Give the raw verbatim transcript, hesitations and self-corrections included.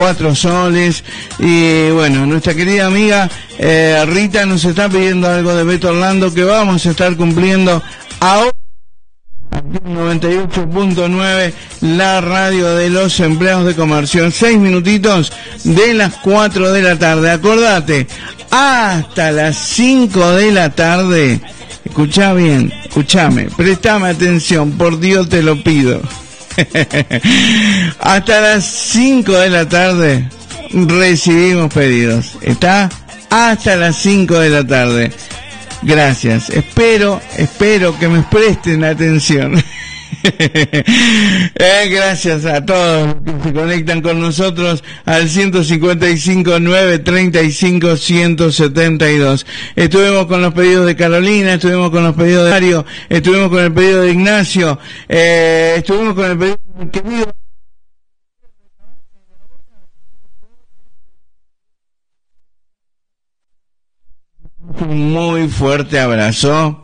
cuatro soles. Y bueno, nuestra querida amiga eh, Rita nos está pidiendo algo de Beto Orlando que vamos a estar cumpliendo ahora. noventa y ocho punto nueve, la radio de los empleados de comercio. En seis minutitos de las cuatro de la tarde. Acordate, hasta las cinco de la tarde. Escuchá bien, escuchame, prestame atención, por Dios te lo pido. Hasta las cinco de la tarde recibimos pedidos. ¿Está? Hasta las cinco de la tarde. Gracias. Espero, espero que me presten atención. eh, gracias a todos los que se conectan con nosotros al ciento cincuenta y cinco, novecientos treinta y cinco, ciento setenta y dos. Estuvimos con los pedidos de Carolina, estuvimos con los pedidos de Mario, estuvimos con el pedido de Ignacio, eh, estuvimos con el pedido de mi querido un muy fuerte abrazo.